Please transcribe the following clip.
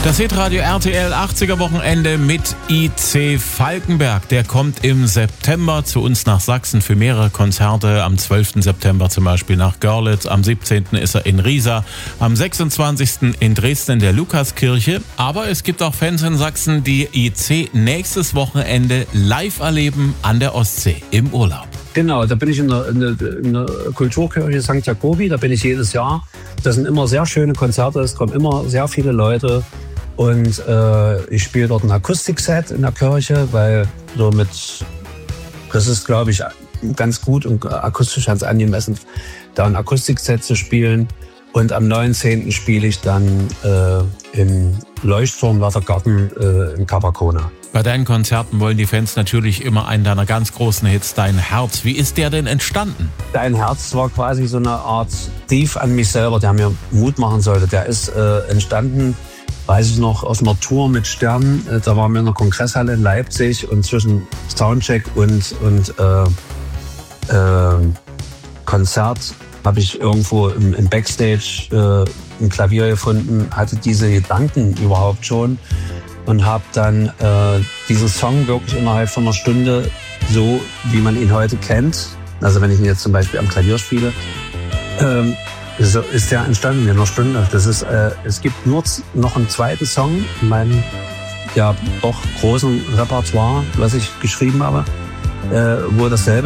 Das Hitradio RTL 80er Wochenende mit IC Falkenberg. Der kommt im September zu uns nach Sachsen für mehrere Konzerte. Am 12. September zum Beispiel nach Görlitz. Am 17. ist er in Riesa. Am 26. in Dresden in der Lukaskirche. Aber es gibt auch Fans in Sachsen, die IC nächstes Wochenende live erleben an der Ostsee im Urlaub. Genau, da bin ich in der Kulturkirche St. Jakobi. Da bin ich jedes Jahr. Das sind immer sehr schöne Konzerte. Es kommen immer sehr viele Leute. Und ich spiele dort ein Akustikset in der Kirche, weil das ist, glaube ich, ganz gut und akustisch ganz angemessen, da ein Akustikset zu spielen. Und am 19. spiele ich dann im Leuchtturmwärter Garten in Capacona. Bei deinen Konzerten wollen die Fans natürlich immer einen deiner ganz großen Hits, Dein Herz. Wie ist der denn entstanden? Dein Herz war quasi so eine Art Brief an mich selber, der mir Mut machen sollte. Der ist entstanden, weiß ich noch, aus einer Tour mit Sternen. Da waren wir in einer Kongresshalle in Leipzig und zwischen Soundcheck und Konzert habe ich irgendwo im Backstage ein Klavier gefunden, hatte diese Gedanken überhaupt schon und habe dann diesen Song wirklich innerhalb von einer Stunde, so wie man ihn heute kennt, also wenn ich ihn jetzt zum Beispiel am Klavier spiele, so ist der entstanden in einer Stunde. Das ist, es gibt nur noch einen zweiten Song in meinem ja doch großen Repertoire, was ich geschrieben habe, wo dasselbe